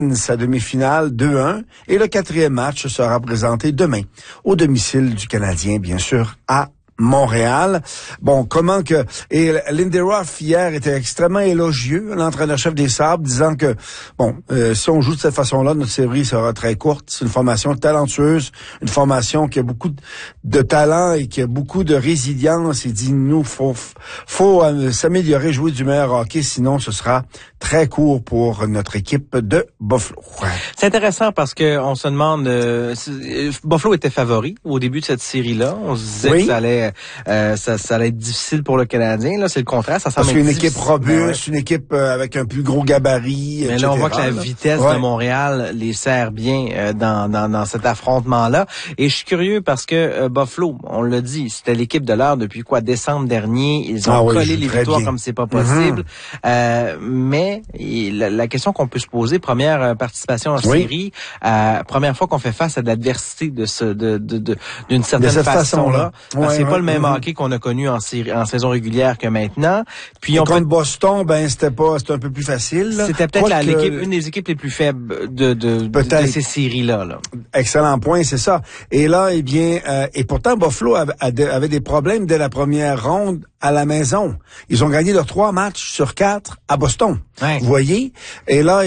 sa demi-finale 2-1 et le quatrième match sera présenté demain au domicile du Canadien, bien sûr, à Montréal. Bon, et Lindy Ruff hier était extrêmement élogieux, l'entraîneur-chef des Sabres, disant que si on joue de cette façon-là, notre série sera très courte. C'est une formation talentueuse, une formation qui a beaucoup de talent et qui a beaucoup de résilience. Il dit nous faut s'améliorer, jouer du meilleur hockey, sinon ce sera très court pour notre équipe de Buffalo. C'est intéressant parce que on se demande Buffalo était favori au début de cette série-là. On se disait que ça allait être difficile pour le Canadien. Là, c'est le contraire. Ça semble parce qu'une équipe robuste, une équipe avec un plus gros gabarit. Mais etc., là, on voit que la vitesse de Montréal les sert bien dans cet affrontement-là. Et je suis curieux parce que Buffalo, on l'a dit, c'était l'équipe de l'heure depuis décembre dernier. Ils ont collé les victoires comme c'est pas possible. Mais la question qu'on peut se poser, première participation en série, première fois qu'on fait face à de l'adversité d'une certaine façon-là. C'est pas le même hockey qu'on a connu en saison régulière que maintenant. Puis contre Boston, c'était un peu plus facile. Là. C'était peut-être une des équipes les plus faibles de ces séries-là. Là. Excellent point, c'est ça. Et là, et pourtant Buffalo avait des problèmes dès la première ronde à la maison. Ils ont gagné leurs 3 matchs sur 4 à Boston. Ouais. Vous voyez? Et là,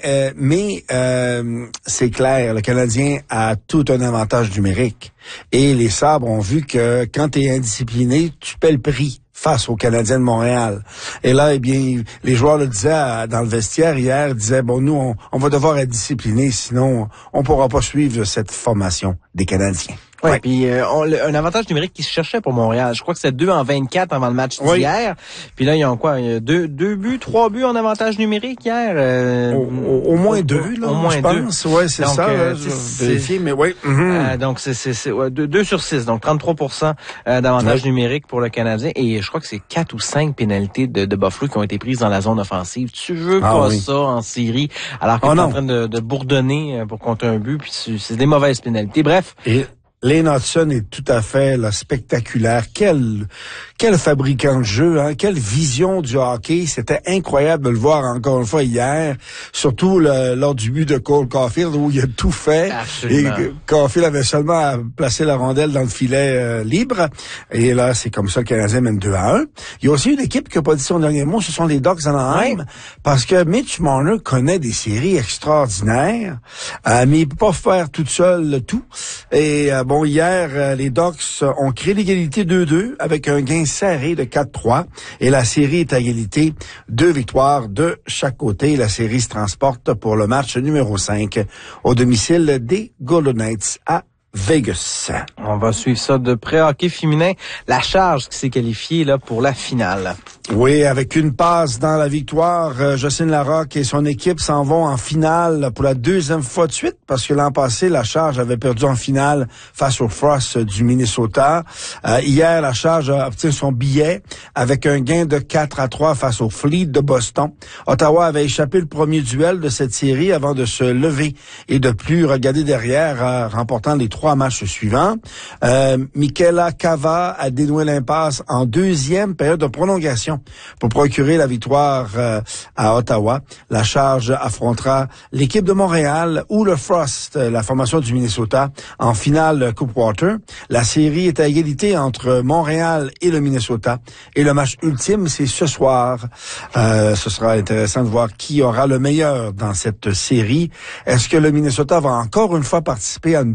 c'est clair, le Canadien a tout un avantage numérique. Et les Sabres ont vu que quand tu es indiscipliné, tu paies le prix face aux Canadiens de Montréal. Et là, les joueurs le disaient dans le vestiaire hier, disaient, nous, on va devoir être disciplinés, sinon on pourra pas suivre cette formation des Canadiens. Oui, puis un avantage numérique qui se cherchait pour Montréal. Je crois que c'était 2-24 avant le match d'hier. Puis là, ils ont quoi? 3 buts en avantage numérique hier? Au moins 2, là, au moins je pense. Oui, c'est donc, ça. Vérifier, mais oui. Donc, c'est 2 sur 6. Donc, 33% d'avantage numérique pour le Canadien. Et je crois que c'est 4 ou 5 pénalités de Buffalo qui ont été prises dans la zone offensive. Tu veux pas ça en série, alors que tu es en train de bourdonner pour compter un but, puis c'est des mauvaises pénalités. Bref. Lane Hudson est tout à fait spectaculaire. Quel fabricant de jeu, hein? Quelle vision du hockey. C'était incroyable de le voir encore une fois hier, surtout lors du but de Cole Caulfield où il a tout fait. Absolument. Et Caulfield avait seulement à placer la rondelle dans le filet libre. Et là, c'est comme ça que le Canadien mène 2-1. Il y a aussi une équipe qui n'a pas dit son dernier mot, ce sont les Ducks d'Anaheim, parce que Mitch Marner connaît des séries extraordinaires, mais il peut pas faire toute seule le tout. Et hier, les Ducks ont créé l'égalité 2-2 avec un gain serré de 4-3 et la série est à égalité, 2 victoires de chaque côté. La série se transporte pour le match numéro 5 au domicile des Golden Knights à Vegas. On va suivre ça de près. Hockey féminin, la Charge qui s'est qualifiée là pour la finale. Oui, avec une passe dans la victoire, Jocelyne Larocque et son équipe s'en vont en finale pour la 2e fois de suite, parce que l'an passé, la Charge avait perdu en finale face aux Frost du Minnesota. Hier, la Charge a obtenu son billet avec un gain de 4-3 face au Fleet de Boston. Ottawa avait échappé le premier duel de cette série avant de se lever et de plus regarder derrière, remportant les 3 matchs suivants. Michaela Cava a dénoué l'impasse en 2e période de prolongation pour procurer la victoire à Ottawa. La Charge affrontera l'équipe de Montréal ou le Frost, la formation du Minnesota, en finale Coupe Water. La série est à égalité entre Montréal et le Minnesota. Et le match ultime, c'est ce soir. Ce sera intéressant de voir qui aura le meilleur dans cette série. Est-ce que le Minnesota va encore une fois participer à une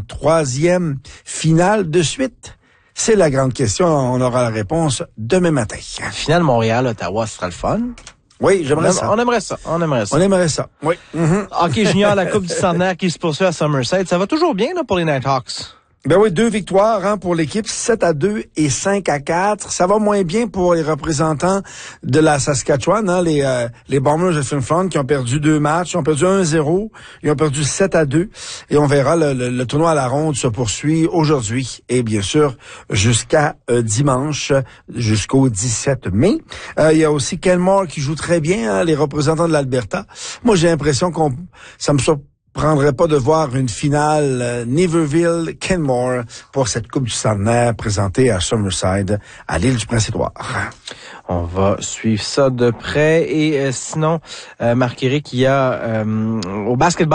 3e finale de suite? C'est la grande question. On aura la réponse demain matin. Finale Montréal-Ottawa, ce sera le fun. Oui, j'aimerais ça. On aimerait ça. On aimerait ça, oui. Hockey junior, la Coupe du Centenaire qui se poursuit à Somerset. Ça va toujours bien là pour les Nighthawks. Ben oui, 2 victoires pour l'équipe, 7-2 et 5-4. Ça va moins bien pour les représentants de la Saskatchewan, les Bombers de Flin-Flon qui ont perdu 2 matchs, ils ont perdu 1-0, ils ont perdu 7-2 et on verra le tournoi à la ronde se poursuit aujourd'hui et bien sûr jusqu'à dimanche, jusqu'au 17 mai. Il y a aussi Kenmore qui joue très bien, les représentants de l'Alberta. Moi, j'ai l'impression ça me surprendrait pas de voir une finale Niverville-Kenmore pour cette Coupe du Centenaire présentée à Summerside, à l'île du Prince-Édouard. On va suivre ça de près. Et sinon, Marc-Éric, il y a au basketball